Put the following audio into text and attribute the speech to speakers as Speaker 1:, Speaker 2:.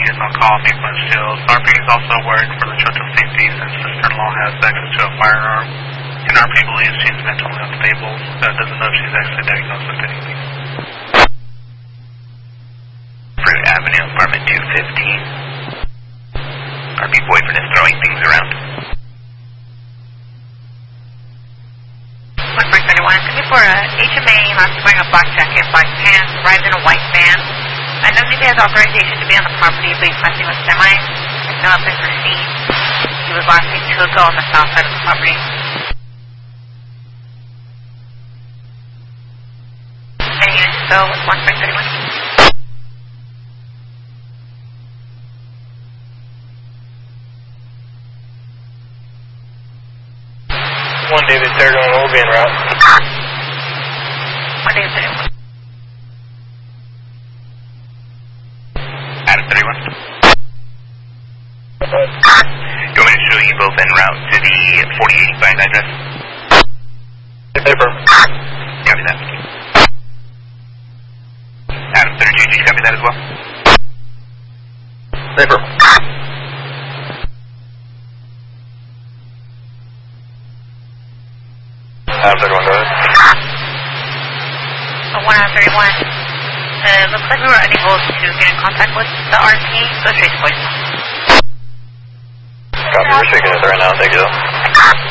Speaker 1: units on call, Maple Shields. RP is also worried for the children's safety since sister-in-law has access to a firearm. And RP believes she's mentally unstable. Doesn't know if she's actually diagnosed with anything.
Speaker 2: Fruit Avenue, apartment 215. RP boyfriend is throwing things around.
Speaker 3: 1431, it's going to be for HMA, wearing a black jacket, black pants, arrived in a white van. I know he has authorization to be on the property, but he's messing with semis. There's no nothing for speed. He was last seen 2 ago on the south side of the property. Any units go with 1431?
Speaker 4: One David Third on Old Van route.
Speaker 3: 1 David 31.
Speaker 2: Adam 31. You want me to show you both en route to the 4085 address?
Speaker 4: Paper.
Speaker 2: Copy that. Adam 32, did you copy that as well?
Speaker 4: Paper. Adam 31, go ahead.
Speaker 3: 1 out of 31. Looks like we were unable to get in contact with the RP. Go straight to voicemail.
Speaker 4: Copy, we're shaking it right now, thank you.